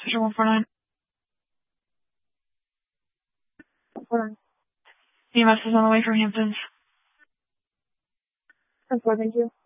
Passenger 149. 149. EMS is on the way from Hamptons. 10-4, thank you.